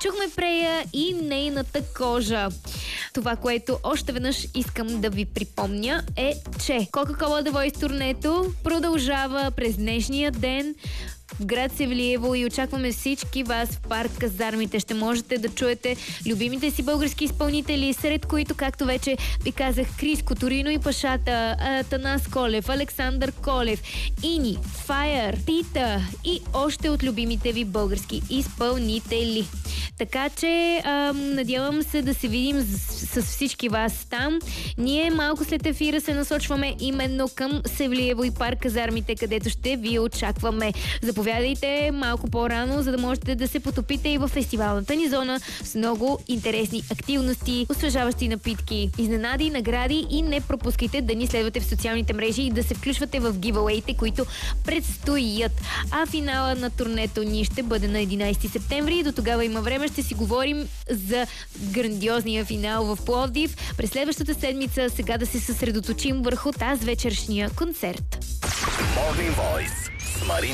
Чухме Прея и Нейната кожа. Това, което още веднъж искам да ви припомня е, че Coca-Cola The Voice турнето продължава през днешния ден в град Севлиево и очакваме всички вас в парк Казармите. Ще можете да чуете любимите си български изпълнители, сред които, както вече ви казах, Криско, Торино и Пашата, Атанас Колев, Александър Колев, Ини, Файер, Тита и още от любимите ви български изпълнители. Така че надявам се да се видим с всички вас там. Ние малко след ефира се насочваме именно към Севлиево и парк Казармите, където ще ви очакваме. Заповядайте малко по-рано, за да можете да се потопите и в фестивалната ни зона с много интересни активности, освежаващи напитки, изненади, награди и не пропускайте да ни следвате в социалните мрежи и да се включвате в гивауеите, които предстоят. А финала на турнето ни ще бъде на 11 септември и до тогава има време. Ще си говорим за грандиозния финал в Пловдив. През следващата седмица сега да се съсредоточим върху тази вечершния концерт. Morning Voice с Марина